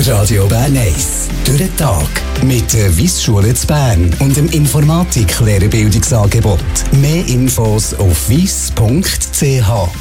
Radio Bern 1. Durch den Tag. Mit der Wyss-Schule zu Bern und dem Informatik-Lehrerbildungsangebot. Mehr Infos auf wyss.ch.